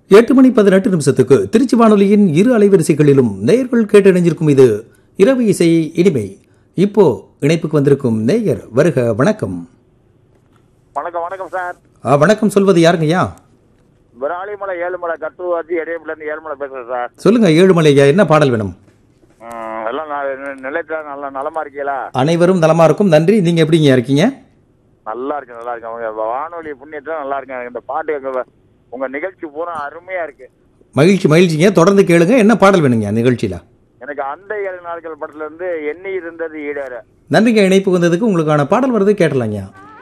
8:18 திருச்சி வானொலியின் இரு அலைவரிசைகளிலும் நேயர்கள் கேட்டணிஞ்சிருக்கும் இது இரவு இசை இனிமை. இப்போ இணைப்புக்கு வந்திருக்கும் நேயர் வருக. வணக்கம். வணக்கம். வணக்கம் சார். வணக்கம். சொல்வது யாருங்கய்யா? விராலிமலை ஏழுமலை கட்டுவாச்சி இடையில ஏழுமலை பேசுறேன் சார். சொல்லுங்க ஏழுமலையா, என்ன பாடல் வேணும்? எல்லாம் நிலையத்துல நல்ல நலமா இருக்கீங்களா? அனைவரும் நலமா இருக்கும், நன்றி. நீங்க எப்படிங்க இருக்கீங்க? நல்லா இருக்கு, நல்லா இருக்கு. அவங்க வானொலி புண்ணியத்துல நல்லா இருக்காங்க. இந்த பாட்டு உங்க நிகழ்ச்சி பூரா அருமையா இருக்கு. மகிழ்ச்சிங்க, தொடர்ந்து கேளுங்க. என்ன பாடல் வேணுங்க நிகழ்ச்சியில? எனக்கு அந்த 7 நாட்கள் படத்துல இருந்து எண்ணி இருந்தது ஈடேற. நன்றிங்க இணைப்பு வந்ததுக்கு. உங்களுக்கான பாடல் வருது, கேட்டலாங்க.